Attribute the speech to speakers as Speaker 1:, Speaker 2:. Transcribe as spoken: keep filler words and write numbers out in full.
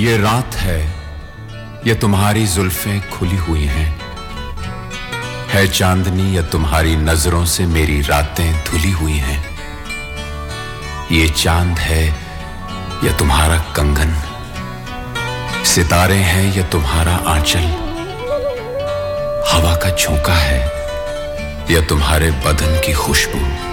Speaker 1: ये रात है, ये तुम्हारी जुल्फें खुली हुई हैं, है चांदनी या तुम्हारी नजरों से मेरी रातें धुली हुई हैं। ये चांद है या तुम्हारा कंगन, सितारे हैं या तुम्हारा आंचल, हवा का झोंका है या तुम्हारे बदन की खुशबू।